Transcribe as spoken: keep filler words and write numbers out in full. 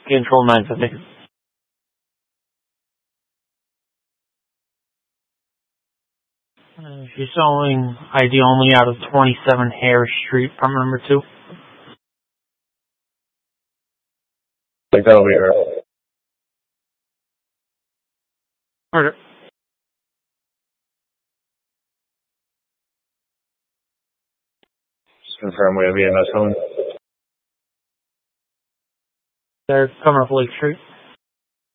Control nine fifty. Uh, she's showing I D only out of twenty-seven Harris Street, apartment number two. I think that'll be her. Order. Just confirm we have E M S coming. They're coming up Lake Street.